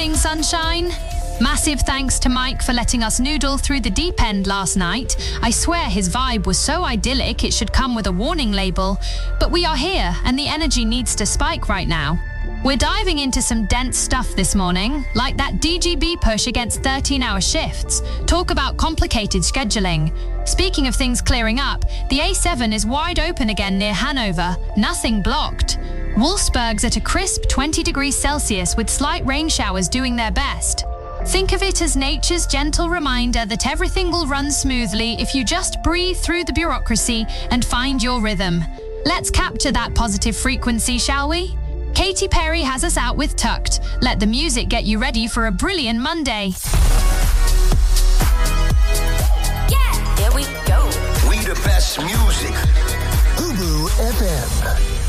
Morning, sunshine. Massive thanks to Mike for letting us noodle through the deep end last night. I swear his vibe was so idyllic it should come with a warning label. But we are here, and the energy needs to spike right now. We're diving into some dense stuff this morning, like that DGB push against 13-hour shifts. Talk about complicated scheduling. Speaking of things clearing up, the A7 is wide open again near Hanover, nothing blocked. Wolfsburg's at a crisp 20 degrees Celsius with slight rain showers doing their best. Think of it as nature's gentle reminder that everything will run smoothly if you just breathe through the bureaucracy and find your rhythm. Let's capture that positive frequency, shall we? Katy Perry has us out with Tucked. Let the music get you ready for a brilliant Monday. Yeah, here we go. We the best music. Ubu FM.